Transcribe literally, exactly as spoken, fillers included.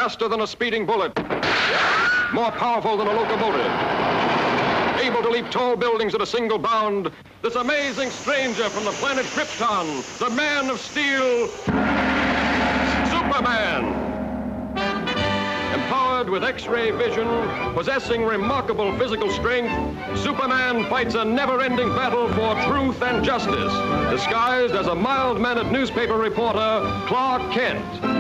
faster than a speeding bullet, more powerful than a locomotive, able to leap tall buildings at a single bound, this amazing stranger from the planet Krypton, the Man of Steel, Superman. Empowered with X-ray vision, possessing remarkable physical strength, Superman fights a never-ending battle for truth and justice, disguised as a mild-mannered newspaper reporter, Clark Kent.